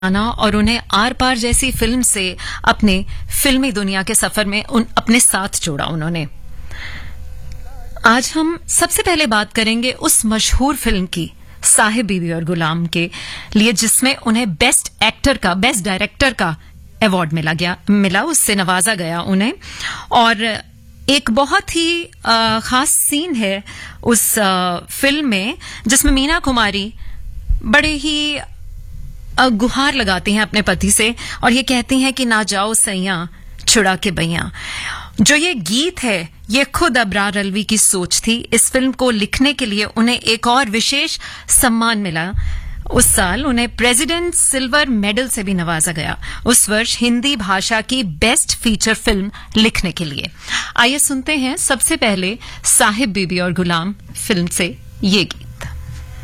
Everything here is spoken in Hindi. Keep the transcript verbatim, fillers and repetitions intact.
आना और उन्हें आर पार जैसी फिल्म से अपने फिल्मी दुनिया के सफर में उन अपने साथ जोड़ा उन्होंने। आज हम सबसे पहले बात करेंगे उस मशहूर फिल्म की, साहिब बीबी और गुलाम के लिए, जिसमें उन्हें बेस्ट एक्टर का, बेस्ट डायरेक्टर का अवार्ड मिला गया मिला उससे नवाजा गया उन्हें। और एक बहुत ही आ, खास सीन है उस आ, फिल्म में जिसमें मीना कुमारी बड़े ही गुहार लगाती हैं अपने पति से और ये कहती हैं कि ना जाओ सैया छुड़ा के बैया। जो ये गीत है ये खुद अबरार अलवी की सोच थी। इस फिल्म को लिखने के लिए उन्हें एक और विशेष सम्मान मिला। उस साल उन्हें प्रेसिडेंट सिल्वर मेडल से भी नवाजा गया, उस वर्ष हिंदी भाषा की बेस्ट फीचर फिल्म लिखने के लिए। आइए सुनते हैं सबसे पहले साहिब बीबी और गुलाम फिल्म से ये गीत।